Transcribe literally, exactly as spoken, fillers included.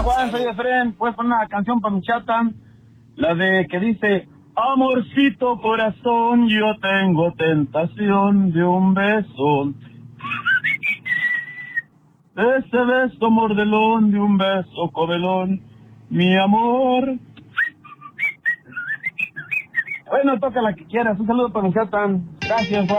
Hola Juan, soy Efren. Puedes poner una canción para mi chata, la de que dice: amorcito corazón, yo tengo tentación de un beso. Ese beso mordelón de un beso comelón, mi amor. Bueno, toca la que quieras. Un saludo para mi chata. Gracias, Juan.